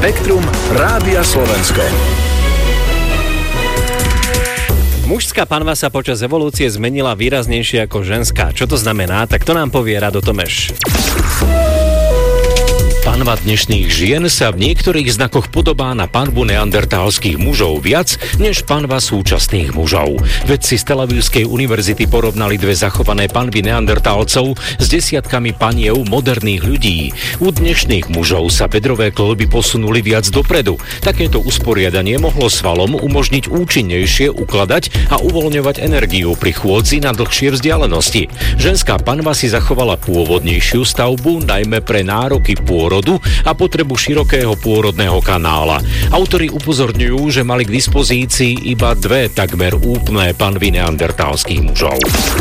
Spektrum Rádia Slovensko. Mužská panva sa počas evolúcie zmenila výraznejšie ako ženská. Čo to znamená? Tak to nám povie Rado Tomeš. Panva dnešných žien sa v niektorých znakoch podobá na panvu neandertálskych mužov viac, než panva súčasných mužov. Vedci z Tel Avivskej univerzity porovnali dve zachované panvy neandertálcov s desiatkami paniev moderných ľudí. U dnešných mužov sa bedrové kĺby posunuli viac dopredu. Takéto usporiadanie mohlo svalom umožniť účinnejšie ukladať a uvoľňovať energiu pri chôdzi na dlhšie vzdialenosti. Ženská panva si zachovala pôvodnejšiu stavbu, najmä pre nároky pôrodu a potrebu širokého pôrodného kanála. Autori upozorňujú, že mali k dispozícii iba dve takmer úplné panvy neandertálskych mužov.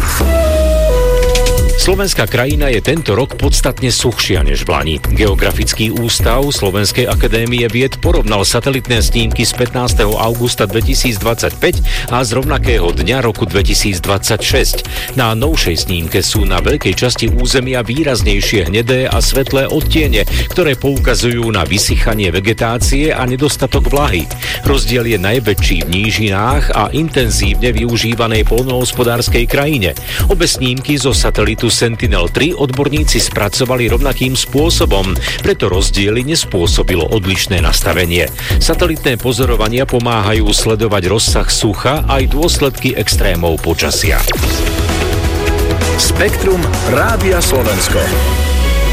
Slovenská krajina je tento rok podstatne suchšia než v lani. Geografický ústav Slovenskej akadémie vied porovnal satelitné snímky z 15. augusta 2025 a z rovnakého dňa roku 2026. Na novšej snímke sú na veľkej časti územia výraznejšie hnedé a svetlé odtiene, ktoré poukazujú na vysychanie vegetácie a nedostatok vlahy. Rozdiel je najväčší v nížinách a intenzívne využívanej poľnohospodárskej krajine. Obe snímky zo satelitu Sentinel-3 odborníci spracovali rovnakým spôsobom, preto rozdiely nespôsobilo odlišné nastavenie. Satelitné pozorovania pomáhajú sledovať rozsah sucha aj dôsledky extrémov počasia. Spektrum Rádia Slovensko.